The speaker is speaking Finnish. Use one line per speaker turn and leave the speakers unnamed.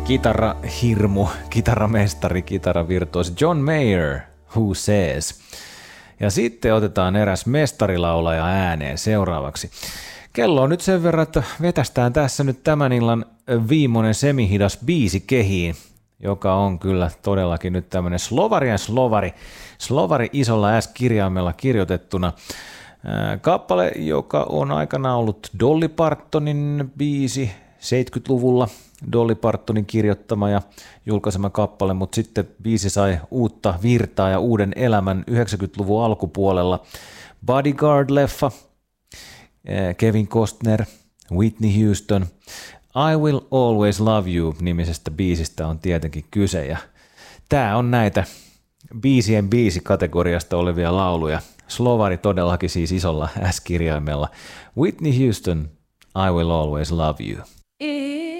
Kitarahirmu, kitaramestari, kitaravirtuosi John Mayer, Who Says. Ja sitten otetaan eräs mestarilaulaja ääneen seuraavaksi. Kello on nyt sen verran, että vetästään tässä nyt tämän illan viimeinen semihidas biisi kehiin, joka on kyllä todellakin nyt tämmöinen slovari isolla S-kirjaimella kirjoitettuna. Kappale, joka on aikanaan ollut Dolly Partonin biisi 70-luvulla, Dolly Partonin kirjoittama ja julkaisema kappale, mutta sitten biisi sai uutta virtaa ja uuden elämän 90-luvun alkupuolella. Bodyguard-leffa, Kevin Costner, Whitney Houston, I Will Always Love You -nimisestä biisistä on tietenkin kyse, ja tää on näitä biisien biisi-kategoriasta olevia lauluja. Slovari todellakin siis isolla S-kirjaimella. Whitney Houston, I Will Always Love You.